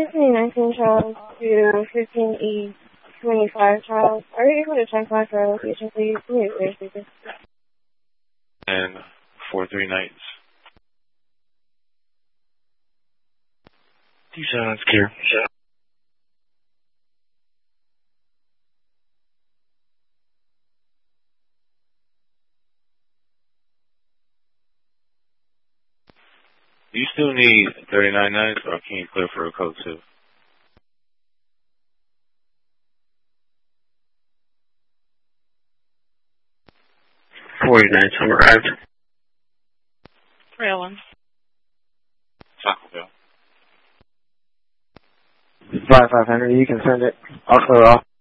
1519 child to 15E25 child. Are you able to check my for location, please? Please, please. And 43 nights. Tucson, it's clear. Do you still need 39 nights, or can you clear for a code 2? 40 nights, I'm arrived. Trailing. Taco Bell. 55 Henry, you can send it. I'll clear off.